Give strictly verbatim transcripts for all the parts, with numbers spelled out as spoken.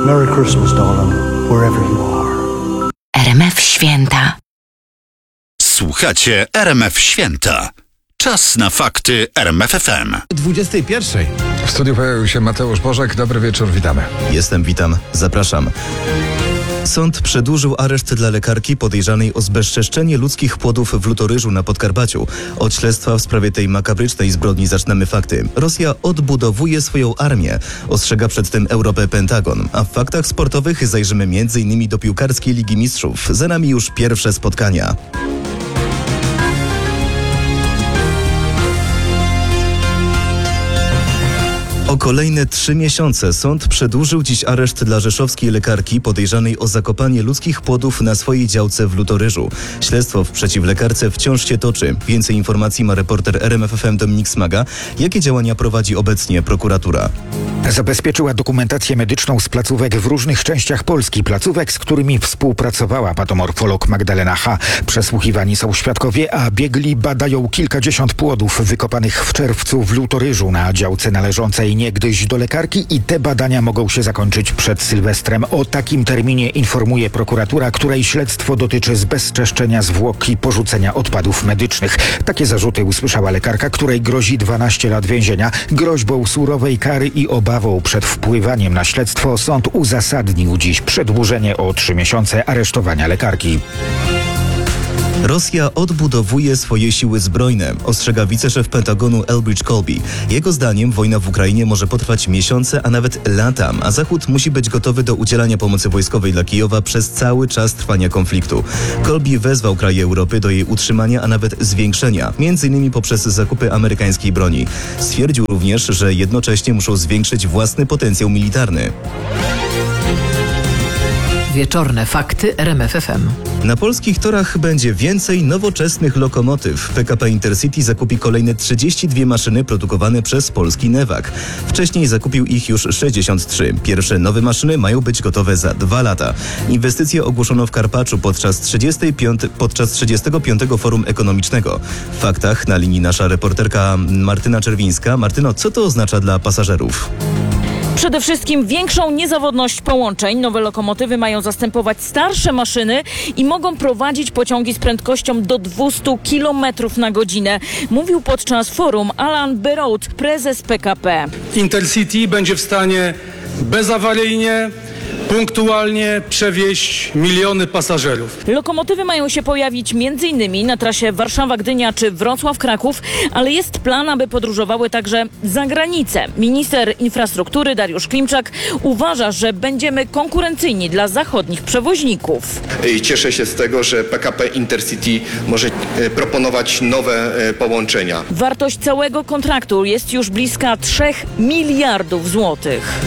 Merry Christmas, darling, wherever you are. R M F Święta. Słuchacie R M F Święta. Czas na fakty R M F F M. dwudziestej pierwszej. W studiu pojawił się Mateusz Bożek. Dobry wieczór, witamy. Jestem, witam, zapraszam. Sąd przedłużył areszt dla lekarki podejrzanej o zbezczeszczenie ludzkich płodów w Lutoryżu na Podkarpaciu. Od śledztwa w sprawie tej makabrycznej zbrodni zaczynamy fakty. Rosja odbudowuje swoją armię. Ostrzega przed tym Europę Pentagon. A w faktach sportowych zajrzymy między innymi do piłkarskiej Ligi Mistrzów. Za nami już pierwsze spotkania. O kolejne trzy miesiące sąd przedłużył dziś areszt dla rzeszowskiej lekarki podejrzanej o zakopanie ludzkich płodów na swojej działce w Lutoryżu. Śledztwo w przeciw lekarce wciąż się toczy. Więcej informacji ma reporter R M F F M Dominik Smaga. Jakie działania prowadzi obecnie prokuratura? Zabezpieczyła dokumentację medyczną z placówek w różnych częściach Polski. Placówek, z którymi współpracowała patomorfolog Magdalena H. Przesłuchiwani są świadkowie, a biegli badają kilkadziesiąt płodów wykopanych w czerwcu w Lutoryżu na działce należącej niegdyś do lekarki i te badania mogą się zakończyć przed Sylwestrem. O takim terminie informuje prokuratura, której śledztwo dotyczy zbezczeszczenia zwłok i porzucenia odpadów medycznych. Takie zarzuty usłyszała lekarka, której grozi dwanaście lat więzienia. Groźbą surowej kary i obawą przed wpływaniem na śledztwo sąd uzasadnił dziś przedłużenie o trzy miesiące aresztowania lekarki. Rosja odbudowuje swoje siły zbrojne, ostrzega wiceszef Pentagonu Elbridge Colby. Jego zdaniem wojna w Ukrainie może potrwać miesiące, a nawet lata, a Zachód musi być gotowy do udzielania pomocy wojskowej dla Kijowa przez cały czas trwania konfliktu. Colby wezwał kraje Europy do jej utrzymania, a nawet zwiększenia, między innymi poprzez zakupy amerykańskiej broni. Stwierdził również, że jednocześnie muszą zwiększyć własny potencjał militarny. Wieczorne fakty R M F F M. Na polskich torach będzie więcej nowoczesnych lokomotyw. P K P Intercity zakupi kolejne trzydzieści dwie maszyny produkowane przez polski Newag. Wcześniej zakupił ich już sześćdziesiąt trzy. Pierwsze nowe maszyny mają być gotowe za dwa lata. Inwestycje ogłoszono w Karpaczu podczas, trzydziestego piątego, podczas trzydziestego piątego Forum Ekonomicznego. W faktach na linii nasza reporterka Martyna Czerwińska. Martyno, co to oznacza dla pasażerów? Przede wszystkim większą niezawodność połączeń. Nowe lokomotywy mają zastępować starsze maszyny i mogą prowadzić pociągi z prędkością do dwieście kilometrów na godzinę. Mówił podczas forum Alan Berroud, prezes P K P. Intercity będzie w stanie bezawaryjnie, punktualnie przewieźć miliony pasażerów. Lokomotywy mają się pojawić między innymi na trasie Warszawa-Gdynia czy Wrocław-Kraków, ale jest plan, aby podróżowały także za granicę. Minister infrastruktury Dariusz Klimczak uważa, że będziemy konkurencyjni dla zachodnich przewoźników. I cieszę się z tego, że P K P Intercity może proponować nowe połączenia. Wartość całego kontraktu jest już bliska trzech miliardów złotych.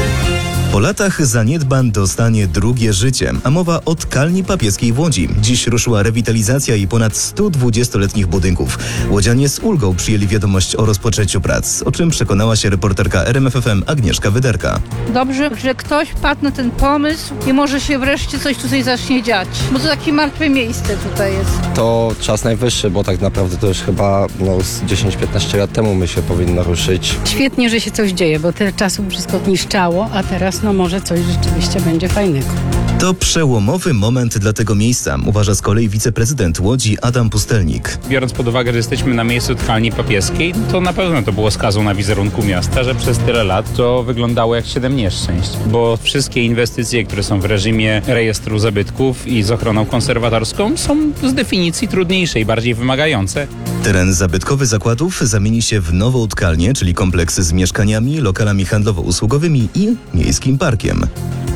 Po latach zaniedbań dostanie drugie życie, a mowa o tkalni papieskiej w Łodzi. Dziś ruszyła rewitalizacja jej ponad stu dwudziestoletnich budynków. Łodzianie z ulgą przyjęli wiadomość o rozpoczęciu prac, o czym przekonała się reporterka R M F F M Agnieszka Wyderka. Dobrze, że ktoś padł na ten pomysł i może się wreszcie coś tutaj zacznie dziać, bo to takie martwe miejsce tutaj jest. To czas najwyższy, bo tak naprawdę to już chyba no, z dziesięć piętnaście lat temu my się powinno ruszyć. Świetnie, że się coś dzieje, bo tyle czasu wszystko niszczało, a teraz no może coś rzeczywiście będzie fajnego. To przełomowy moment dla tego miejsca, uważa z kolei wiceprezydent Łodzi Adam Pustelnik. Biorąc pod uwagę, że jesteśmy na miejscu tkalni papieskiej, to na pewno to było skazą na wizerunku miasta, że przez tyle lat to wyglądało jak siedem nieszczęść, bo wszystkie inwestycje, które są w reżimie rejestru zabytków i z ochroną konserwatorską, są z definicji trudniejsze i bardziej wymagające. Teren zabytkowy zakładów zamieni się w nową tkalnię, czyli kompleks z mieszkaniami, lokalami handlowo-usługowymi i miejskim parkiem.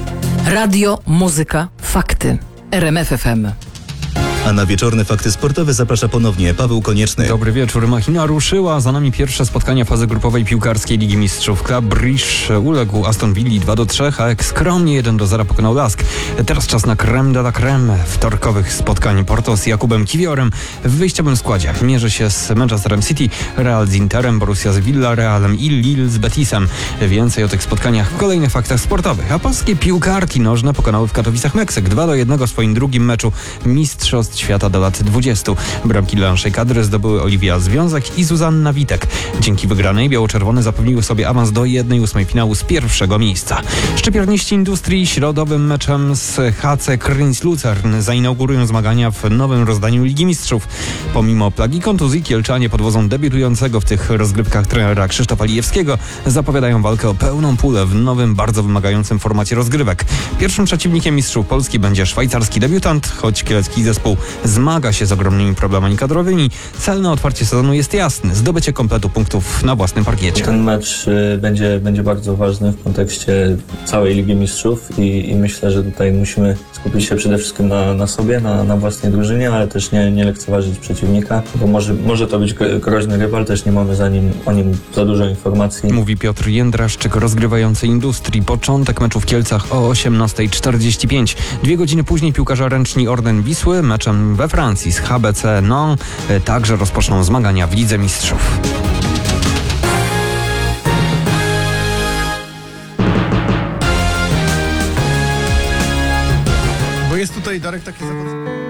Radio, muzyka, fakty. R M F F M. A na wieczorne fakty sportowe zaprasza ponownie Paweł Konieczny. Dobry wieczór. Machina ruszyła. Za nami pierwsze spotkania fazy grupowej piłkarskiej Ligi Mistrzów. Club Brugge uległ Aston Villi dwa do trzech, a jak skromnie jeden do zera pokonał Lask. Teraz czas na crème de la crème wtorkowych spotkań. Porto z Jakubem Kiwiorem w wyjściowym składzie mierzy się z Manchesterem City, Real z Interem, Borussia z Villarrealem i Lille z Betisem. Więcej o tych spotkaniach w kolejnych faktach sportowych. A polskie piłkarki nożne pokonały w Katowicach Meksyk dwa do jednego w swoim drugim meczu mistrzostw Mistrzostw Świata do lat dwudziestu. Bramki dla naszej kadry zdobyły Oliwia Związek i Zuzanna Witek. Dzięki wygranej biało-czerwone zapewniły sobie awans do jednej ósmej finału z pierwszego miejsca. Szczypiorniści Industrii środowym meczem z H C Kryns Lucern zainaugurują zmagania w nowym rozdaniu Ligi Mistrzów. Pomimo plagi kontuzji kielczanie pod wodzą debiutującego w tych rozgrywkach trenera Krzysztofa Lijewskiego zapowiadają walkę o pełną pulę w nowym, bardzo wymagającym formacie rozgrywek. Pierwszym przeciwnikiem mistrzów Polski będzie szwajcarski debiutant, choć kielecki zespół zmaga się z ogromnymi problemami kadrowymi. Cel na otwarcie sezonu jest jasny: zdobycie kompletu punktów na własnym parkiecie. Ten mecz y, będzie, będzie bardzo ważny w kontekście całej Ligi Mistrzów i, i myślę, że tutaj musimy skupić się przede wszystkim na, na sobie, na, na własnej drużynie, ale też nie, nie lekceważyć przeciwnika, bo może, może to być groźny rywal, też nie mamy za nim, o nim za dużo informacji. Mówi Piotr Jędraszczyk, rozgrywający Industrii. Początek meczu w Kielcach o osiemnasta czterdzieści pięć. Dwie godziny później piłkarze ręczni Orlen Wisły meczem we Francji z H B C Nantes także rozpoczną zmagania w Lidze Mistrzów. Bo jest tutaj, Darek, taki